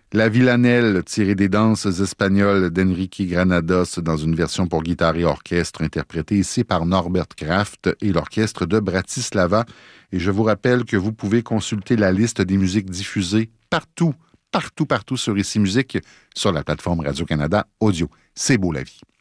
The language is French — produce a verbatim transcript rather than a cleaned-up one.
La Villanelle, tirée des danses espagnoles d'Enrique Granados dans une version pour guitare et orchestre, interprétée ici par Norbert Kraft et l'orchestre de Bratislava. Et je vous rappelle que vous pouvez consulter la liste des musiques diffusées partout, partout, partout sur Ici Musique, sur la plateforme Radio-Canada Audio. C'est beau la vie.